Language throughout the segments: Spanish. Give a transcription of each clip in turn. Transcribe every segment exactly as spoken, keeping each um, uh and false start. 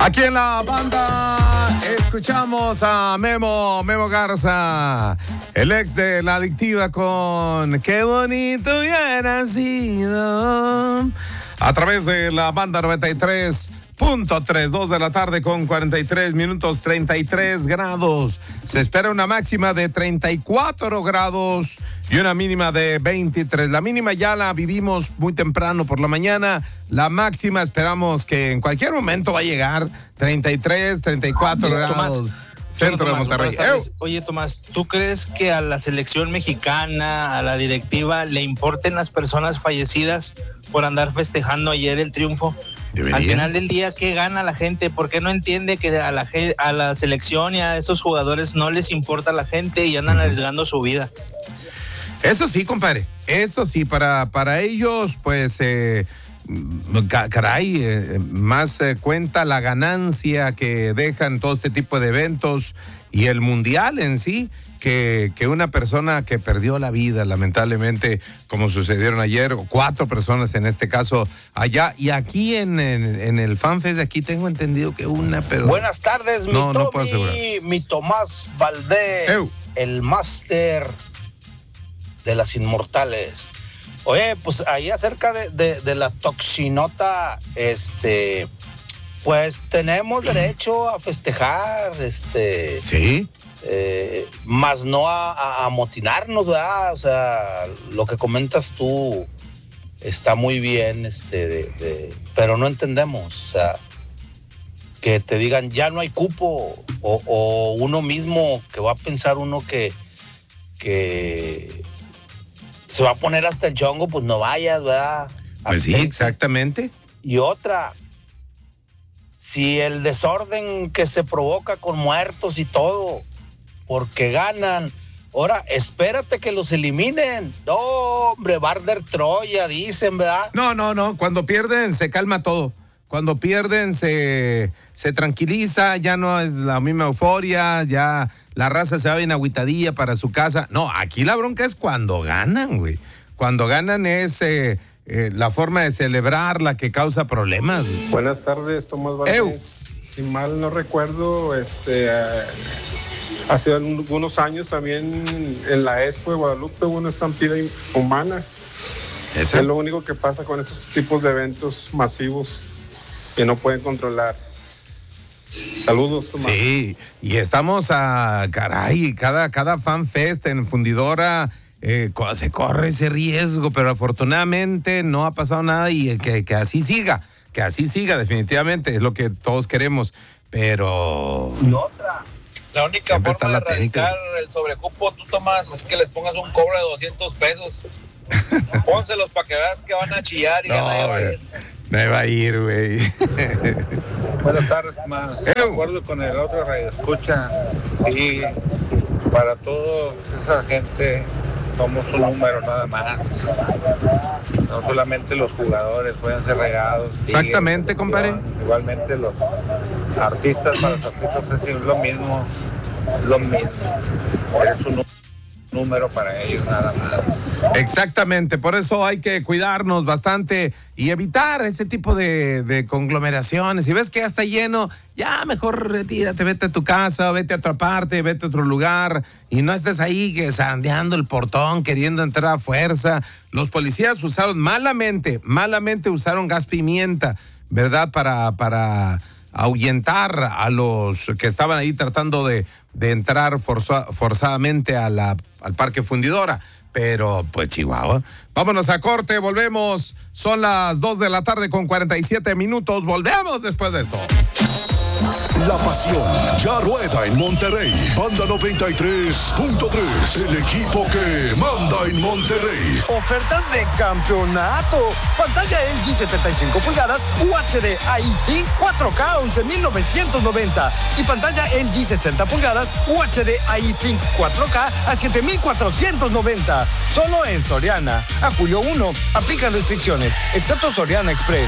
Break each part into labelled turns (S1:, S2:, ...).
S1: Aquí en la banda escuchamos a Memo, Memo Garza, el ex de La Adictiva con Qué bonito hubiera sido. A través de la banda noventa y tres punto tres, dos de la tarde con cuarenta y tres minutos, treinta y tres grados. Se espera una máxima de treinta y cuatro grados y una mínima de veintitrés. La mínima ya la vivimos muy temprano por la mañana. La máxima esperamos que en cualquier momento va a llegar treinta y tres, treinta y cuatro
S2: Mira,
S1: grados.
S2: Tomás,
S1: Centro
S2: Tomás,
S1: de Monterrey.
S2: Oye, Tomás, ¿tú crees que a la selección mexicana, a la directiva, le importen las personas fallecidas por andar festejando ayer el triunfo? Debería. Al final del día, ¿qué gana la gente? ¿Por qué no entiende que a la, a la selección y a esos jugadores no les importa la gente y andan uh-huh. arriesgando su vida?
S1: Eso sí, compadre. Eso sí, para, para ellos, pues, eh, caray, eh, más eh, cuenta la ganancia que dejan todo este tipo de eventos y el mundial en sí. Que, que una persona que perdió la vida, lamentablemente, como sucedieron ayer, cuatro personas en este caso allá, y aquí en, en, en el FanFest de aquí tengo entendido que una, pero...
S3: Buenas tardes, mi
S1: no,
S3: Tommy,
S1: no puedo asegurar.
S3: Mi Tomás Valdés, Ew. el máster de las inmortales. Oye, pues ahí acerca de, de, de la toxinota, este, pues tenemos derecho a festejar, este...
S1: ¿Sí?
S3: Eh, más no a, a, a amotinarnos, ¿verdad? O sea, lo que comentas tú está muy bien, este, de, de, pero no entendemos, o sea, que te digan ya no hay cupo, o, o uno mismo que va a pensar uno que, que se va a poner hasta el chongo, pues no vayas, ¿verdad?
S1: Pues sí, exactamente.
S3: Y otra, si el desorden que se provoca con muertos y todo, porque ganan. Ahora, espérate que los eliminen. No, hombre, Barder Troya, dicen, ¿verdad?
S1: No, no, no. Cuando pierden, se calma todo. Cuando pierden, se, se tranquiliza. Ya no es la misma euforia. Ya la raza se va bien agüitadilla para su casa. No, aquí la bronca es cuando ganan, güey. Cuando ganan es eh, eh, la forma de celebrar la que causa problemas.
S4: Buenas tardes, Tomás Valdés. Si mal no recuerdo, este... Uh... hace algunos años también en la Expo de Guadalupe hubo una estampida humana. ¿Esa? Es lo único que pasa con esos tipos de eventos masivos que no pueden controlar. Saludos, Tomás.
S1: Sí, y estamos a, caray, cada, cada FanFest en Fundidora eh, se corre ese riesgo, pero afortunadamente no ha pasado nada y que, que así siga, que así siga definitivamente, es lo que todos queremos, pero...
S3: Y otra...
S5: La única Siempre forma de erradicar el sobrecupo, tú Tomás, es que les pongas un cobro de doscientos pesos. Pónselos para que veas que van a chillar y
S1: no,
S5: ya nadie va a ir.
S1: No va a ir, güey.
S6: Buenas tardes, Tomás. De acuerdo con el otro radio escucha. Sí, para toda esa gente somos un número nada más. No solamente los jugadores pueden ser regados.
S1: Exactamente, compadre.
S6: Igualmente los artistas, para los artistas es lo mismo, lo mismo. Es un número para ellos nada más.
S1: Exactamente, por eso hay que cuidarnos bastante y evitar ese tipo de, de conglomeraciones. Si ves que ya está lleno, ya mejor retírate, vete a tu casa, vete a otra parte, vete a otro lugar y no estés ahí que zarandeando el portón, queriendo entrar a fuerza. Los policías usaron malamente, malamente usaron gas pimienta, ¿verdad? Para, para ahuyentar a los que estaban ahí tratando de, de entrar forza, forzadamente a la, al Parque Fundidora. Pero, pues, Chihuahua. Vámonos a corte, volvemos. Son las dos de la tarde con cuarenta y siete minutos. Volvemos después de esto.
S7: La pasión ya rueda en Monterrey. Banda noventa y tres punto tres, el equipo que manda en Monterrey.
S8: Ofertas de campeonato. Pantalla L G setenta y cinco pulgadas U H D I P cuatro K once mil novecientos noventa y pantalla L G sesenta pulgadas U H D I P cuatro K a siete mil cuatrocientos noventa. Solo en Soriana. A julio primero. Aplican restricciones, excepto Soriana Express.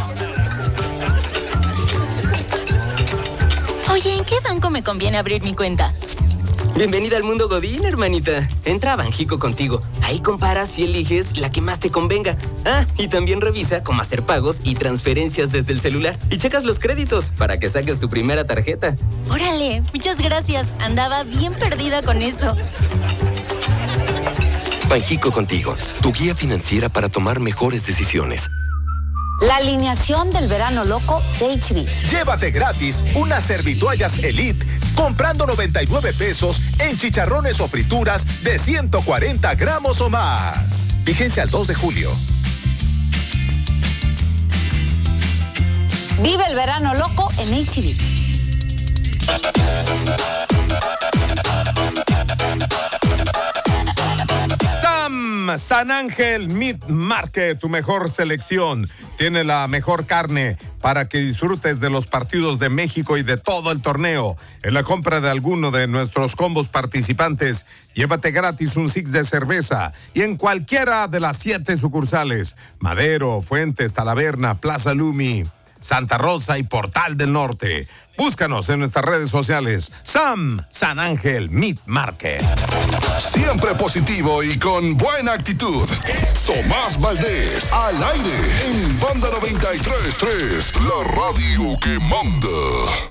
S9: Oye, ¿en qué banco me conviene abrir mi cuenta?
S10: Bienvenida al mundo Godín, hermanita. Entra a Banjico contigo.
S9: Ahí comparas y eliges la que más te convenga. Ah, y también revisa cómo hacer pagos y transferencias desde el celular. Y checas los créditos para que saques tu primera tarjeta.
S10: Órale, muchas gracias. Andaba bien perdida con eso.
S11: Banjico Contigo, tu guía financiera para tomar mejores decisiones.
S12: La alineación del verano loco de H B.
S13: Llévate gratis unas servitoallas Elite comprando noventa y nueve pesos en chicharrones o frituras de ciento cuarenta gramos o más. Vigencia al dos de julio.
S12: Vive el verano loco en H B.
S1: Sam San Ángel Meat Market, tu mejor selección. Tiene la mejor carne para que disfrutes de los partidos de México y de todo el torneo. En la compra de alguno de nuestros combos participantes, llévate gratis un six de cerveza. Y en cualquiera de las siete sucursales: Madero, Fuentes, Talaverna, Plaza Lumi, Santa Rosa y Portal del Norte. Búscanos en nuestras redes sociales. Sam San Ángel Meat Market.
S7: Siempre positivo y con buena actitud. Tomás Valdés, al aire en Banda noventa y tres punto tres, la radio que manda.